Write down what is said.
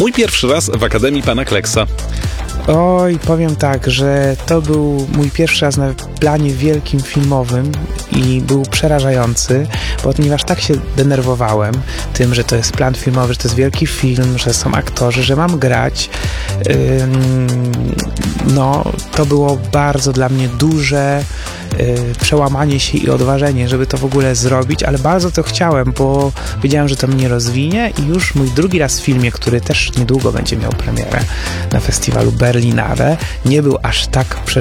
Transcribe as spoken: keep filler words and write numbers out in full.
Mój pierwszy raz w Akademii Pana Kleksa. Oj, powiem tak, że to był mój pierwszy raz na planie wielkim filmowym i był przerażający, ponieważ tak się denerwowałem tym, że to jest plan filmowy, że to jest wielki film, że są aktorzy, że mam grać. Ym, no, to było bardzo dla mnie duże yy, przełamanie się i odważenie, żeby to w ogóle zrobić, ale bardzo to chciałem, bo wiedziałem, że to mnie rozwinie i już mój drugi raz w filmie, który też niedługo będzie miał premierę na festiwalu Berlinale, nie był aż tak prze